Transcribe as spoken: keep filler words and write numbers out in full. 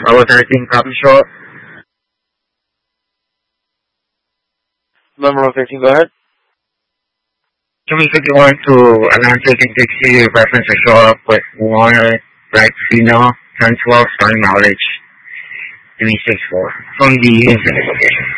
Bravo thirteen, copy short. Number thirteen, go ahead. Jimmy fifty-one to Atlantic and Dixie, reference to show up with one black female, ten twelve, starting mileage, three six four. From the